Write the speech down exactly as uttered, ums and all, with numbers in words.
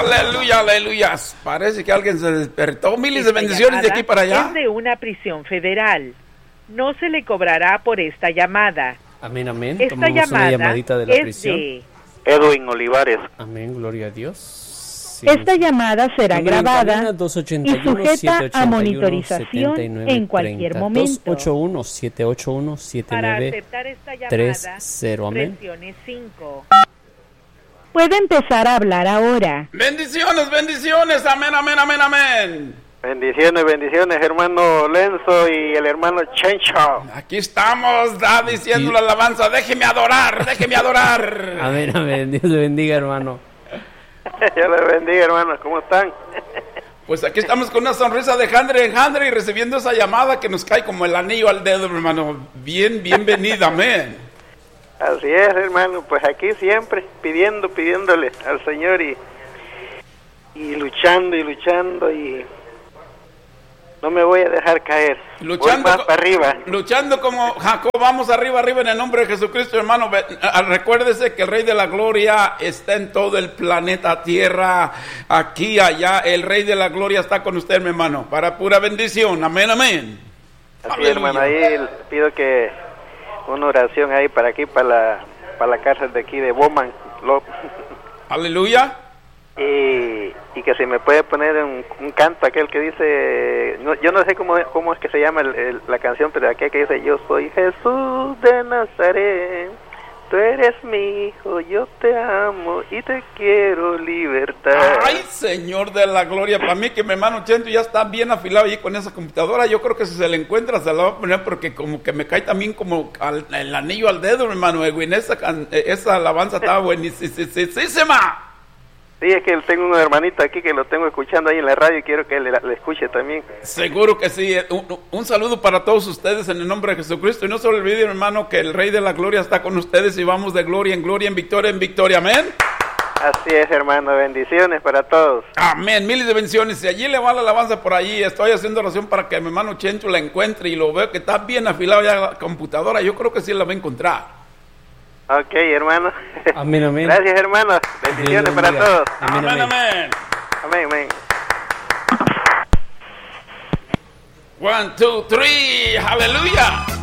aleluya, aleluya. Parece que alguien se despertó. Miles de bendiciones de aquí para allá. Es de una prisión federal. No se le cobrará por esta llamada. Amén, amén. Esta Tomamos llamada una llamadita de la es prisión. de Edwin Olivares. Amén, gloria a Dios. Sí. Esta llamada será Número en grabada cabina, dos ochenta y y uno, sujeta siete ochenta y a uno, monitorización setenta y nueve, en cualquier treinta. momento. dos ochenta y uno, siete ochenta y uno, setenta y Para nueve, aceptar esta llamada, treinta. Amén. presione cinco. Puede empezar a hablar ahora. Bendiciones, bendiciones. Amén, amén, amén, amén. Bendiciones, bendiciones, hermano Lenzo y el hermano Chencho. Aquí estamos, da diciendo la alabanza. Déjeme adorar, déjeme adorar. Amén, amén. Dios le bendiga, hermano. Dios les bendiga, hermanos. ¿Cómo están? Pues aquí estamos con una sonrisa de jandre en jandre y recibiendo esa llamada que nos cae como el anillo al dedo, hermano. Bien, bienvenida, amén. Así es, hermano. Pues aquí siempre pidiendo, pidiéndole al Señor y, y luchando y luchando y no me voy a dejar caer. Luchando, voy más para arriba. Luchando como Jacob, vamos arriba, arriba en el nombre de Jesucristo, hermano. Recuérdese que el Rey de la Gloria está en todo el planeta Tierra, aquí, allá. El Rey de la Gloria está con usted, mi hermano, para pura bendición. Amén, amén. Así, Aleluya. hermano, ahí pido que una oración ahí para aquí, para la, para la cárcel de aquí de Bowman. Lo, Aleluya. y, y que se me puede poner un, un canto aquel que dice, no, yo no sé cómo, cómo es que se llama el, el, la canción, pero aquel que dice, yo soy Jesús de Nazaret, tú eres mi hijo, yo te amo y te quiero libertar. Ay, Señor de la Gloria, para mí que mi hermano Chento ya está bien afilado ahí con esa computadora. Yo creo que si se le encuentra se la va a poner porque como que me cae también como al, el anillo al dedo, mi hermano Edwin. Esa, esa alabanza estaba buenísima. Sí, es que tengo un hermanito aquí que lo tengo escuchando ahí en la radio y quiero que le, le escuche también. Seguro que sí. Un, un saludo para todos ustedes en el nombre de Jesucristo. Y no se olviden, hermano, que el Rey de la Gloria está con ustedes y vamos de gloria en gloria, en victoria en victoria. Amén. Así es, hermano. Bendiciones para todos. Amén. Miles de bendiciones. Y allí le va la alabanza por allí. Estoy haciendo oración para que mi hermano Chencho la encuentre y lo veo que está bien afilado ya la computadora. Yo creo que sí la va a encontrar. Ok, hermano. Amén, amén. Gracias, hermano. Bendiciones para todos. Amén, amén. Amén, amén. amén. One, two, three. Aleluya.